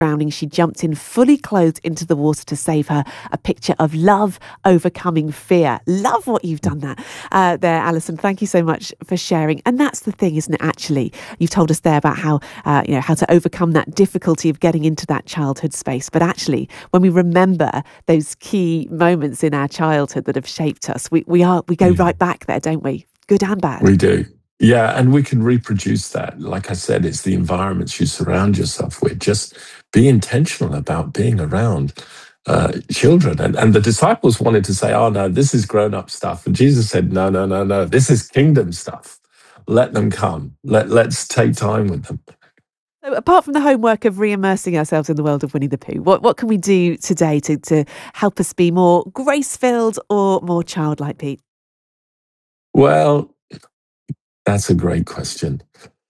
drowning, she jumped in fully clothed into the water to save her. A picture of love overcoming fear. Love what you've done there, Alison. Thank you so much for sharing. And that's the thing, isn't it? Actually, you've told us there about how how to overcome that difficulty of getting into that childhood space. But actually, when we remember those key moments in our childhood that have shaped us, we go right back there, don't we? Good and bad. We do. Yeah, and we can reproduce that. Like I said, it's the environments you surround yourself with. Just be intentional about being around children. And the disciples wanted to say, oh, no, this is grown-up stuff. And Jesus said, no, no, no, no, this is kingdom stuff. Let them come. Let's take time with them. So apart from the homework of re-immersing ourselves in the world of Winnie the Pooh, what can we do today to help us be more grace-filled or more childlike, Pete? Well, that's a great question.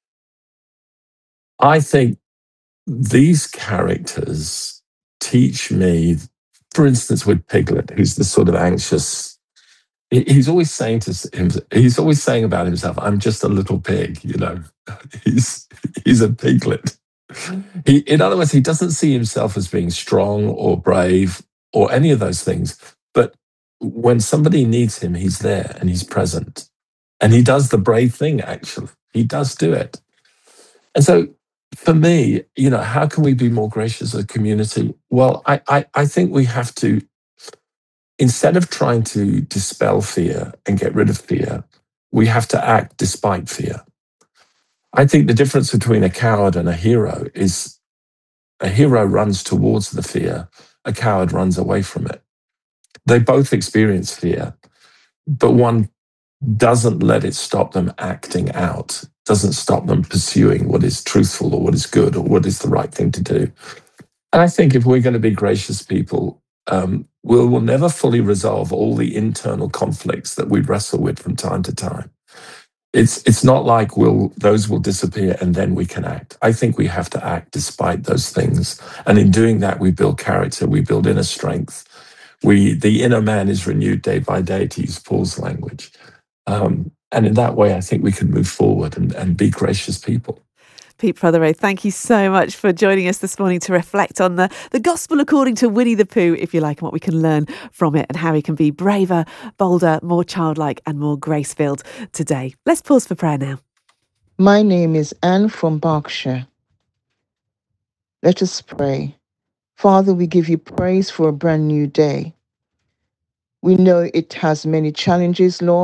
I think these characters teach me, for instance, with Piglet, who's the sort of anxious. He's always saying he's always saying about himself, "I'm just a little pig," you know. He's a piglet. In other words, he doesn't see himself as being strong or brave or any of those things. But when somebody needs him, he's there and he's present. And he does the brave thing, actually. He does do it. And so for me, how can we be more gracious as a community? Well, I think we have to, instead of trying to dispel fear and get rid of fear, we have to act despite fear. I think the difference between a coward and a hero is a hero runs towards the fear, a coward runs away from it. They both experience fear, but one doesn't let it stop them acting out, doesn't stop them pursuing what is truthful or what is good or what is the right thing to do. And I think if we're going to be gracious people, we'll never fully resolve all the internal conflicts that we wrestle with from time to time. It's not like those will disappear and then we can act. I think we have to act despite those things. And in doing that, we build character, we build inner strength. The inner man is renewed day by day, to use Paul's language. And in that way, I think we can move forward and be gracious people. Pete Prothero, thank you so much for joining us this morning to reflect on the gospel according to Winnie the Pooh, if you like, and what we can learn from it and how we can be braver, bolder, more childlike and more grace-filled today. Let's pause for prayer now. My name is Anne from Berkshire. Let us pray. Father, we give you praise for a brand new day. We know it has many challenges, Lord.